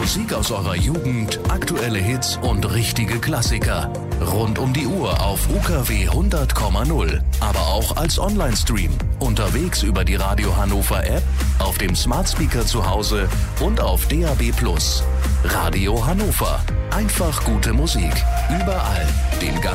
Musik aus eurer Jugend, aktuelle Hits und richtige Klassiker. Rund um die Uhr auf UKW 100,0. Aber auch als Online-Stream. Unterwegs über die Radio Hannover App, auf dem Smart Speaker zu Hause und auf DAB+. Radio Hannover. Einfach gute Musik. Überall. Den ganzen